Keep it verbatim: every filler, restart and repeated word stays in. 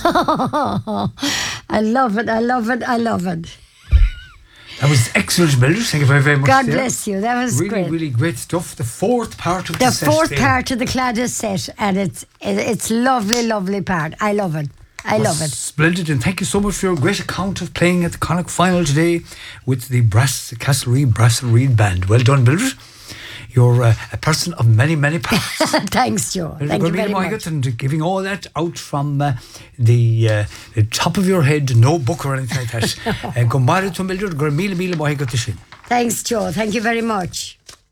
I love it, I love it, I love it. That was excellent, Mildred. Thank you very, very much. God there. bless you. That was really, great. Really, really great stuff. The fourth part of the, the set. fourth there. part of the Claddagh set, and it's it, it's lovely, lovely part. I love it. I love it. Splendid, and thank you so much for your great account of playing at the Connacht final today with the Brass Castlereagh Brassereed Band. Well done, Mildred. You're uh, a person of many, many parts. Thanks, Joe. Thank you very much. And giving all that out from uh, the, uh, the top of your head, no book or anything like that. Go married to Mildred, go mille, mille, Thanks, Joe. Thank you very much.